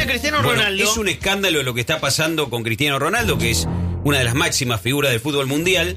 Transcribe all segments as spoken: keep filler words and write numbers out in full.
de Cristiano Bueno, Ronaldo. es un escándalo lo que está pasando con Cristiano Ronaldo, que es una de las máximas figuras del fútbol mundial.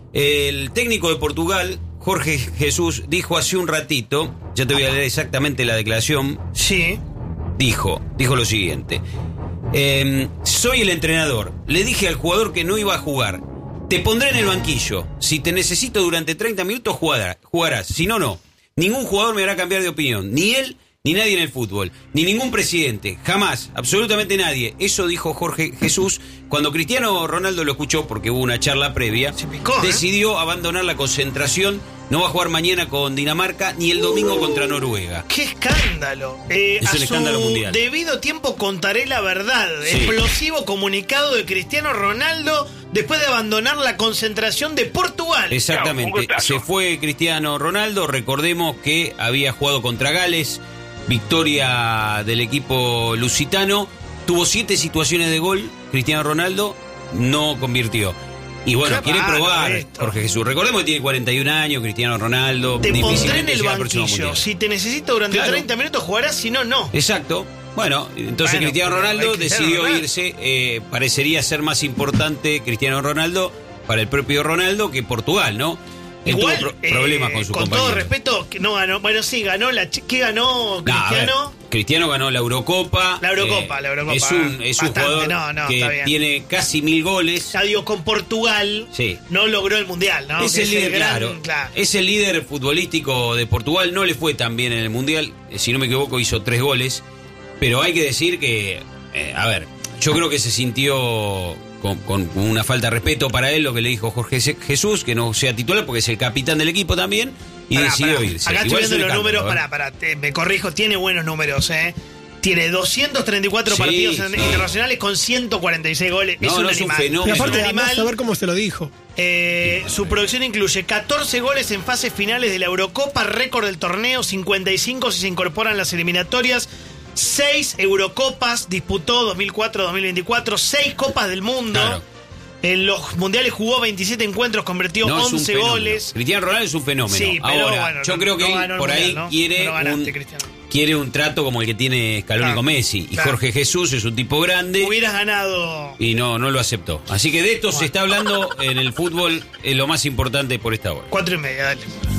El técnico de Portugal, Jorge Jesús, dijo hace un ratito, ya te voy a leer exactamente la declaración. Sí. Dijo, dijo lo siguiente. Eh, soy el entrenador. Le dije al jugador que no iba a jugar. Te pondré en el banquillo. Si te necesito durante treinta minutos, jugará, jugarás. Si no, no. Ningún jugador me hará cambiar de opinión. Ni él, ni nadie en el fútbol. Ni ningún presidente. Jamás. Absolutamente nadie. Eso dijo Jorge Jesús. Cuando Cristiano Ronaldo lo escuchó, porque hubo una charla previa, Se picó, ¿eh? decidió abandonar la concentración. No va a jugar mañana con Dinamarca ni el domingo contra Noruega. ¡Qué escándalo! Eh, Es a un su escándalo mundial. debido tiempo contaré la verdad. Sí. Explosivo comunicado de Cristiano Ronaldo después de abandonar la concentración de Portugal. Exactamente. Se fue Cristiano Ronaldo. Recordemos que había jugado contra Gales. Victoria del equipo lusitano. Tuvo siete situaciones de gol. Cristiano Ronaldo no convirtió. Y bueno, Qué quiere raro probar esto. Jorge Jesús. Recordemos que tiene cuarenta y un años, Cristiano Ronaldo. Te pondré en difícilmente el llega al próximo banquillo. mundial. Si te necesito durante Claro. treinta minutos jugarás, si no, no. Exacto. Bueno, entonces Bueno, Cristiano pero Ronaldo hay Cristiano decidió Ronaldo. irse. Eh, parecería ser más importante Cristiano Ronaldo para el propio Ronaldo que Portugal, ¿no? Él Igual, tuvo pro- eh, problemas con su con compañero. todo respeto, que no ganó. Bueno, sí, ganó la. chi- ¿Qué ganó No, a ver, Cristiano? Cristiano ganó la Eurocopa. La Eurocopa, la Eurocopa. Es un, es un Bastante, jugador no, no, que está bien. tiene casi mil goles. Ya digo, con Portugal Sí. no logró el mundial, ¿no? Es Que el líder, gran- claro. claro. Es el líder futbolístico de Portugal. No le fue tan bien en el Mundial. Eh, Si no me equivoco, hizo tres goles. Pero hay que decir que, eh, a ver, yo creo que se sintió con, con una falta de respeto para él lo que le dijo Jorge Se- Jesús, que no sea titular porque es el capitán del equipo también. Y Pará, decidió pará. irse. Acá estoy Igual es viendo un los números, escándalo, pará, ¿eh? pará, te- me corrijo, tiene buenos números, ¿eh? Tiene doscientos treinta y cuatro Sí, partidos en- sí. internacionales con ciento cuarenta y seis goles. No, es un no, es un animal. fenómeno. Y Es un aparte, animal. además, a ver cómo se lo dijo. Eh, su producción incluye catorce goles en fases finales de la Eurocopa, récord del torneo, cincuenta y cinco si se incorporan las eliminatorias, seis Eurocopas disputó dos mil cuatro dos mil veinticuatro, seis Copas del Mundo. Claro. En los mundiales jugó veintisiete encuentros, convirtió No, es un once fenómeno. goles. Cristiano Ronaldo es un fenómeno. Sí, pero Ahora, bueno, yo no- creo que no él ganó el por ahí mundial, ¿no? quiere, No ganaste, un, Cristiano. quiere un trato como el que tiene Scaloni Claro, con Messi. Y claro. Jorge Jesús es un tipo grande. Hubieras ganado. Y no, no lo aceptó. Así que de esto se está hablando en el fútbol, es lo más importante por esta hora. Cuatro y media, dale.